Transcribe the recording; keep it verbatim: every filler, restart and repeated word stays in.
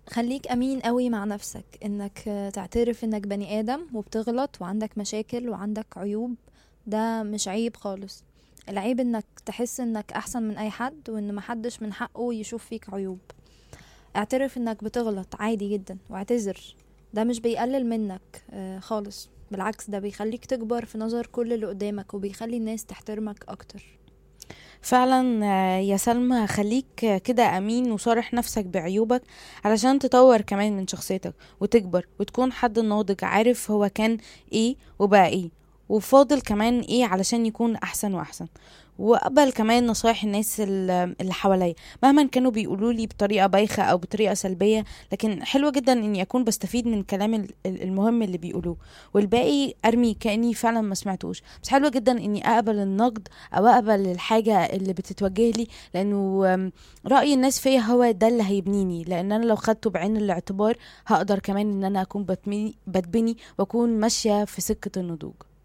خليك أمين قوي مع نفسك، إنك تعترف إنك بني آدم وبتغلط وعندك مشاكل وعندك عيوب. ده مش عيب خالص. العيب إنك تحس إنك أحسن من أي حد وإن محدش من حقه يشوف فيك عيوب. اعترف إنك بتغلط عادي جدا واعتذر. ده مش بيقلل منك آه، خالص، بالعكس ده بيخليك تكبر في نظر كل اللي قدامك وبيخلي الناس تحترمك أكتر. فعلا. آه، يا سلمى، خليك آه، كده أمين وصارح نفسك بعيوبك علشان تطور كمان من شخصيتك وتكبر وتكون حد ناضج عارف هو كان ايه وبقى ايه وفاضل كمان ايه علشان يكون أحسن وأحسن. وأقبل كمان نصايح الناس ال- اللي حواليا مهما كانوا بيقولوا لي بطريقة بايخة أو بطريقة سلبية، لكن حلو جدا إني أكون بستفيد من كلام ال- ال- المهم اللي بيقولوه، والباقي أرمي كأني فعلا ما سمعتوش. بس حلو جدا إني أقبل النقد او اقبل الحاجة اللي بتتوجه لي، لانه آم، رأي الناس فيا هو ده اللي هيبنيني، لان انا لو خدته بعين الاعتبار هقدر كمان ان انا اكون بتمي- بتبني واكون ماشية في سكة النضوج.